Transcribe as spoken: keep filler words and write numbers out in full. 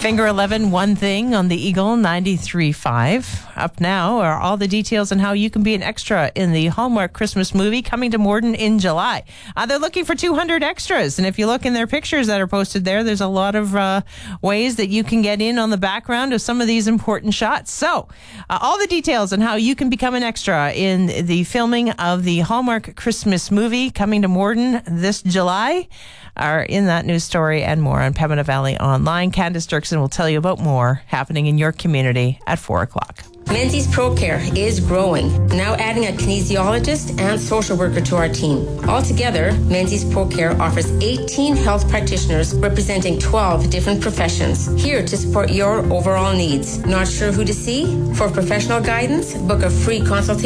Finger eleven, One Thing on the Eagle ninety-three point five. Up now are all the details on how you can be an extra in the Hallmark Christmas movie coming to Morden in July. Uh, they're looking for two hundred extras, and if you look in their pictures that are posted there, there's a lot of uh, ways that you can get in on the background of some of these important shots. So, uh, all the details on how you can become an extra in the filming of the Hallmark Christmas movie coming to Morden this July are in that news story and more on Pembina Valley Online. Candace Dirksen will tell you about more happening in your community at four o'clock. Menzies ProCare is growing, now adding a kinesiologist and social worker to our team. Altogether, Menzies ProCare offers eighteen health practitioners representing twelve different professions, here to support your overall needs. Not sure who to see? For professional guidance, book a free consultation